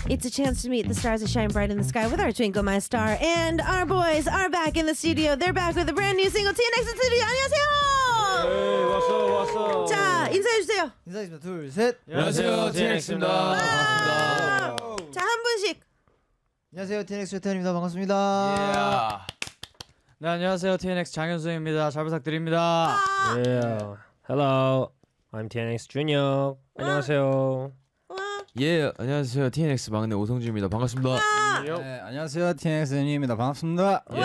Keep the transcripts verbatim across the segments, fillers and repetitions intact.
It's a chance to meet the stars that shine bright in the sky with our Twinkle My Star. And our boys are back in the studio. They're back with a brand new single, 티엔엑스 스튜디오. 안녕하세요. 네, 왔어, 왔어. 자, 인사해주세요. 인사드립니다. 둘, 셋. 안녕하세요, 티엔엑스입니다. 반갑습니다. 자, 한 분씩. 안녕하세요, 티엔엑스 최태현입니다. 반갑습니다. Yeah. 네, 안녕하세요, 티엔엑스 장현수입니다. 잘 부탁드립니다. Yeah. Hello, I'm 티엔엑스 Junior. 안녕하세요. 예, 안녕하세요, 티엔엑스 막내 오성주입니다. 반갑습니다. 네, 안녕하세요, 티엔엑스 윤희입니다. 반갑습니다. 예.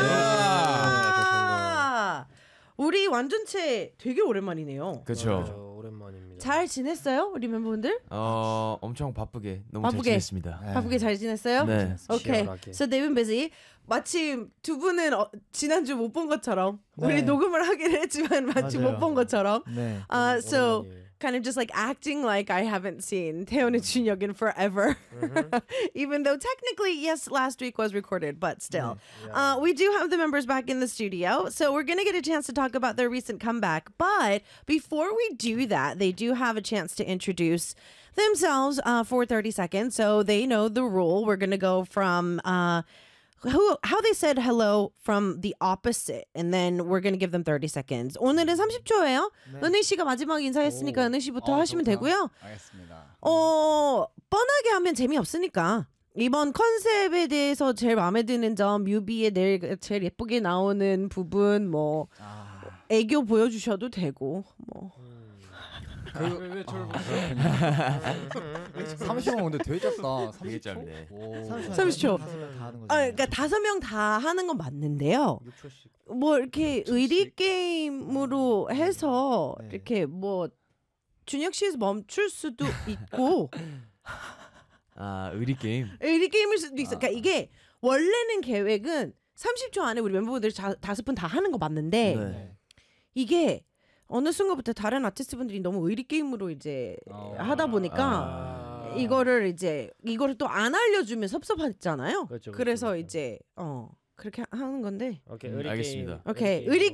와. 우리 완전체 되게 오랜만이네요. 그렇죠. 오랜만입니다. 잘 지냈어요, 우리 멤버분들? 어, 엄청 바쁘게 너무 바쁘게. 잘 지냈습니다. 네. 바쁘게 잘 지냈어요? 네. 오케이. 치열하게. So they've been busy. 마침 두 분은 어, 지난주 못 본 것처럼 네. 우리 녹음을 하기는 했지만 마침 맞아요. 못 본 것처럼. 네. Uh, so 오랜만이에요. kind of just like acting like I haven't seen 태연 and 준혁 in forever. Even though technically, yes, last week was recorded, but still. Uh, we do have the members back in the studio. So we're going to get a chance to talk about their recent comeback. But before we do that, they do have a chance to introduce themselves uh, for thirty seconds. So they know the rule. We're going to go from... Uh, Who, how they said hello from the opposite, and then we're gonna give them thirty seconds. 오늘은 삼십 초예요. 은희 씨가 마지막 인사했으니까 은희 씨부터 어, 하시면 좋다. 되고요. 알겠습니다. 어, 뻔하게 하면 재미없으니까 이번 컨셉에 대해서 제일 마음에 드는 점, 뮤비에 내일 제일 예쁘게 나오는 부분, 뭐 아, 애교 보여주셔도 되고, 뭐. 왜 저를 삼십 분 근데 되게 짧다. 되게 짧네. 삼십 초. 다섯 명 다 하는 거죠. 아, 그러니까 다섯 명 다 하는 건 맞는데요. 육 초씩. 뭐 이렇게 의리 게임으로 해서 네. 이렇게 뭐 준혁 씨에서 멈출 수도 있고 아, 의리 게임. 의리 게임일 수도 있어. 그러니까 이게 원래는 계획은 삼십 초 안에 우리 멤버분들 자, 다섯 분 다 하는 거 맞는데 네. 이게 어느 순간부터 다른 아티스트 분들이 너무 의리 게임으로 이제 어. 하다 보니까 아. 이거를 이제 이거를 또 안 알려주면 섭섭하잖아요. 그렇죠, 그렇죠, 그래서 그렇죠. 이제 어 그렇게 하는 건데. 오케이, 음, 의리 알겠습니다. 게임. 오케이 게임. 의리